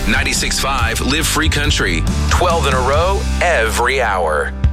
96.5 Live Free Country. 12 in a row, every hour.